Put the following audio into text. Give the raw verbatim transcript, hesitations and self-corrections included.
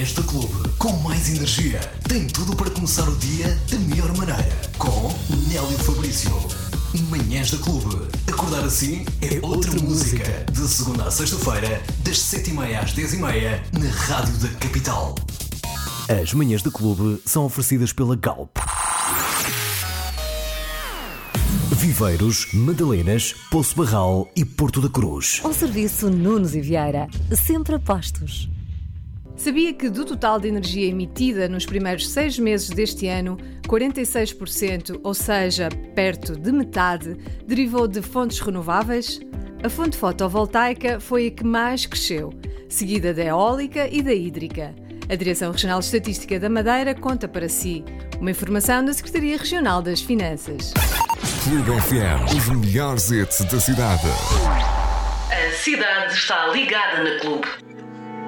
Manhãs da Clube. Com mais energia. Tem tudo para começar o dia da melhor maneira. Com Nélio Fabrício. Manhãs da Clube. Acordar assim é outra, outra música. música. De segunda à sexta-feira, das sete e meia às dez e meia, na Rádio da Capital. As Manhãs da Clube são oferecidas pela Galp. Viveiros, Madalenas, Poço Barral e Porto da Cruz. Ao serviço Nunes e Vieira, sempre a postos. Sabia que do total de energia emitida nos primeiros seis meses deste ano, quarenta e seis por cento, ou seja, perto de metade, derivou de fontes renováveis? A fonte fotovoltaica foi a que mais cresceu, seguida da eólica e da hídrica. A Direção Regional de Estatística da Madeira conta para si. Uma informação da Secretaria Regional das Finanças. Clube F M, os melhores hits da cidade. A cidade está ligada na Clube.